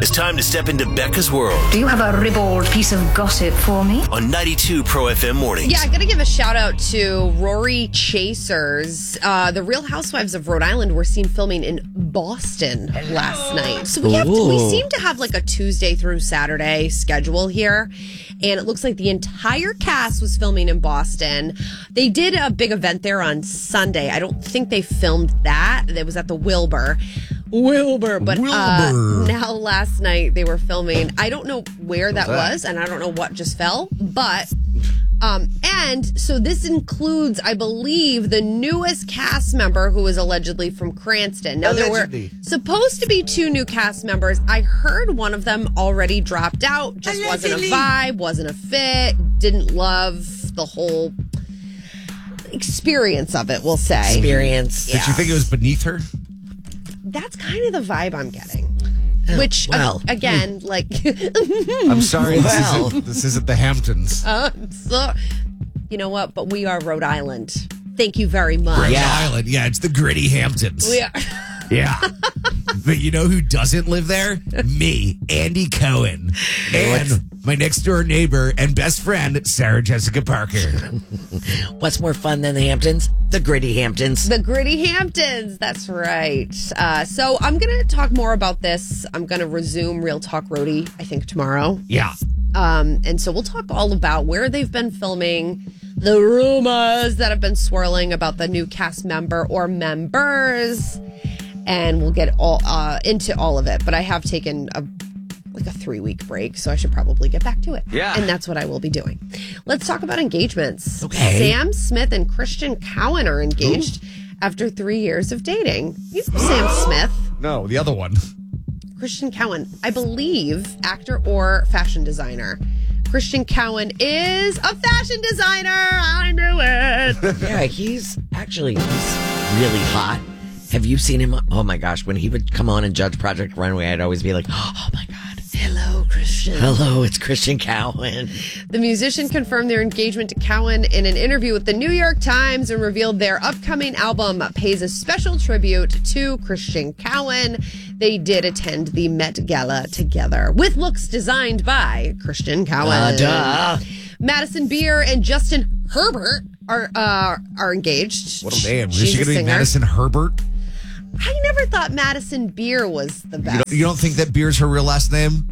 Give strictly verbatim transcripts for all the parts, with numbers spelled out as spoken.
It's time to step into Becca's world. Do you have a ribald piece of gossip for me? On ninety-two Pro F M Mornings. Yeah, I got to give a shout out to Rory Chasers. Uh, the Real Housewives of Rhode Island were seen filming in Boston last night. So we have to, we seem to have like a Tuesday through Saturday schedule here. And it looks like the entire cast was filming in Boston. They did a big event there on Sunday. I don't think they filmed that. It was at the Wilbur. Wilbur. But Wilbur. Uh, now last night they were filming. I don't know where that, that was, and I don't know what just fell. But, um, and so this includes, I believe, the newest cast member who was allegedly from Cranston. Now, Allegedly. there were supposed to be two new cast members. I heard one of them already dropped out. Just Allegedly. wasn't a vibe, wasn't a fit, didn't love the whole experience of it, we'll say. Experience. Did you think it was beneath her? That's kind of the vibe I'm getting. Which, well. uh, again, like... I'm sorry, Well. this, isn't, this isn't the Hamptons. uh, so, you know what? But we are Rhode Island. Thank you very much. Rhode Island, yeah, it's the gritty Hamptons. We are... Yeah. But you know who doesn't live there? Me, Andy Cohen. And my next door neighbor and best friend, Sarah Jessica Parker. What's more fun than the Hamptons? The gritty Hamptons. The gritty Hamptons. That's right. Uh, so I'm going to talk more about this. I'm going to resume Real Talk Roadie, I think, tomorrow. Yeah. Um, and so we'll talk all about where they've been filming, the rumors that have been swirling about the new cast member or members, and we'll get all uh, into all of it. But I have taken a like a three week break, so I should probably get back to it. Yeah. And that's what I will be doing. Let's talk about engagements. Okay. Sam Smith and Christian Cowan are engaged Ooh. after three years of dating. You know Sam Smith. No, the other one. Christian Cowan, I believe, actor or fashion designer. Christian Cowan is a fashion designer. I knew it. Yeah, he's actually he's really hot. Have you seen him? Oh my gosh, when he would come on and judge Project Runway, I'd always be like, oh my God. Hello, Christian. Hello, it's Christian Cowan. The musician confirmed their engagement to Cowan in an interview with the New York Times and revealed their upcoming album pays a special tribute to Christian Cowan. They did attend the Met Gala together with looks designed by Christian Cowan. Uh, duh. Madison Beer and Justin Herbert are uh, are engaged. What a name. Is She's she a going to be singer. Madison Herbert? I never thought Madison Beer was the You best. don't, you don't think that Beer's her real last name?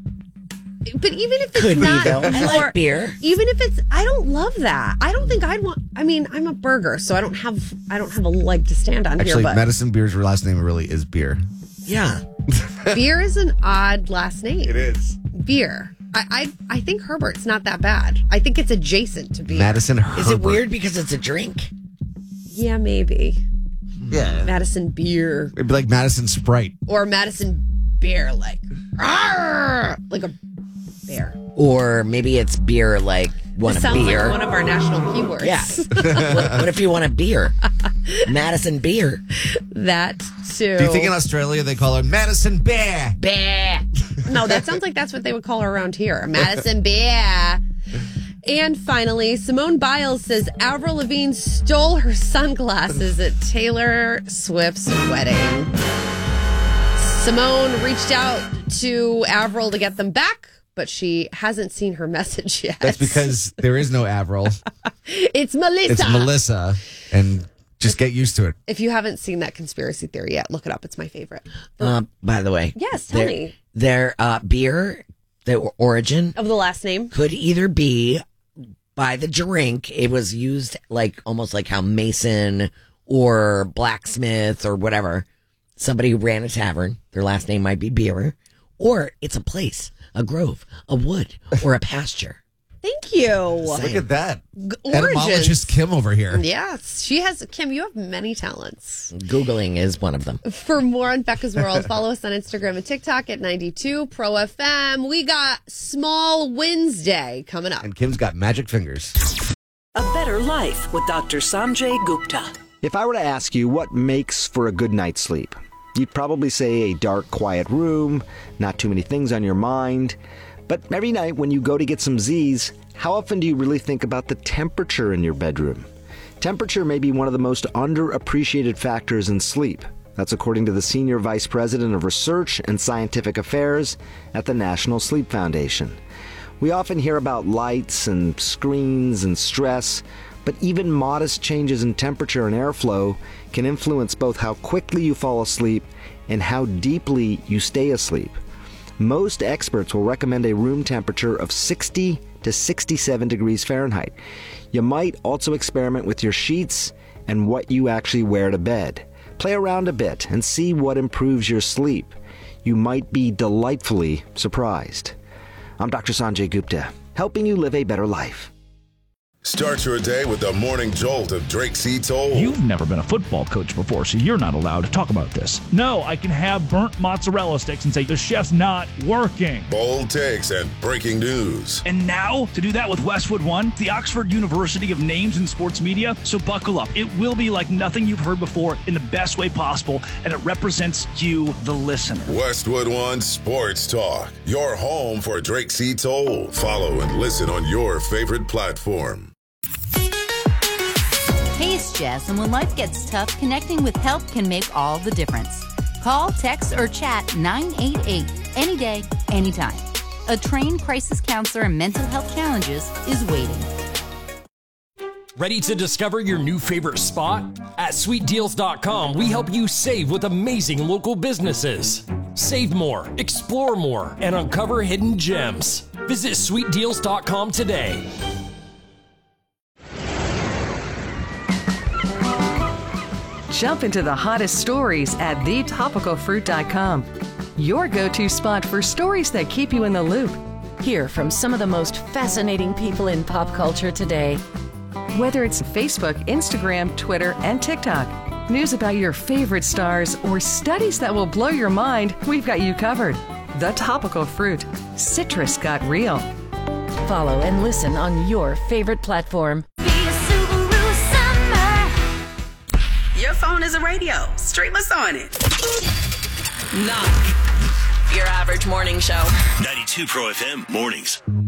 But even if it's Could be, not, though. I like or- beer. Even if it's, I don't love that. I don't think I'd want. I mean, I'm a burger, so I don't have, I don't have a leg to stand on Actually, here. But Madison Beer's her last name really is Beer. Yeah. Beer is an odd last name. is. Beer. I, I, I think Herbert's not that bad. I think it's adjacent to beer. Madison Herbert. Is it weird because it's a drink? Yeah, maybe Yeah. Madison Beer It'd be like Madison Sprite. or Madison Beer, like, "Arr!" like a bear. Or maybe it's beer like want This a sounds beer. like one of our national keywords. Yeah. what, what if you want a beer? Madison Beer. That too. Do you think in Australia they call her Madison Bear? Bah. No, that sounds like that's what they would call her around here. Madison Beer. And finally, Simone Biles says Avril Lavigne stole her sunglasses at Taylor Swift's wedding. Simone reached out to Avril to get them back, but she hasn't seen her message yet. That's because there is no Avril. It's Melissa. It's Melissa. And just get used to it. If you haven't seen that conspiracy theory yet, look it up. It's my favorite. Uh, by the way. Yes, tell their, me. Their uh, beer, the origin Of the last name? could either be by the drink. It was used like almost like how Mason or blacksmith or whatever, somebody who ran a tavern, their last name might be Beer, or it's a place, a grove, a wood, or a pasture. Thank you. Look at that. Origins. Etymologist Kim over here. Yes, she has. Kim, you have many talents. Googling is one of them. For more on Becca's World, follow us on Instagram and TikTok at ninety-two Pro F M. We got Small Wednesday coming up. And Kim's got magic fingers. A Better Life with Doctor Sanjay Gupta. If I were to ask you what makes for a good night's sleep, you'd probably say a dark, quiet room, not too many things on your mind. But every night when you go to get some Z's, how often do you really think about the temperature in your bedroom? Temperature may be one of the most underappreciated factors in sleep. That's according to the Senior Vice President of Research and Scientific Affairs at the National Sleep Foundation. We often hear about lights and screens and stress, but even modest changes in temperature and airflow can influence both how quickly you fall asleep and how deeply you stay asleep. Most experts will recommend a room temperature of sixty to sixty-seven degrees Fahrenheit. You might also experiment with your sheets and what you actually wear to bed. Play around a bit and see what improves your sleep. You might be delightfully surprised. I'm Doctor Sanjay Gupta, helping you live a better life. Start your day with the morning jolt of Drake C. Toll. You've never been a football coach before, so you're not allowed to talk about this. No, I can have burnt mozzarella sticks and say the chef's not working. Bold takes and breaking news. And now, to do that with Westwood One, the Oxford University of Names in Sports Media. So buckle up. It will be like nothing you've heard before in the best way possible, and it represents you, the listener. Westwood One Sports Talk, your home for Drake C. Toll. Follow and listen on your favorite platform. Hey, it's Jess, and when life gets tough, connecting with help can make all the difference. Call, text, or chat nine eight eight any day, anytime. A trained crisis counselor and mental health challenges is waiting. Ready to discover your new favorite spot? At sweet deals dot com, we help you save with amazing local businesses. Save more, explore more, and uncover hidden gems. Visit sweet deals dot com today. Jump into the hottest stories at the topical fruit dot com. Your go-to spot for stories that keep you in the loop. Hear from some of the most fascinating people in pop culture today. Whether it's Facebook, Instagram, Twitter, and TikTok, news about your favorite stars, or studies that will blow your mind, we've got you covered. The Topical Fruit. Citrus got real. Follow and listen on your favorite platform. Your phone is a radio. Stream us on it. Not your average morning show. ninety-two Pro F M mornings.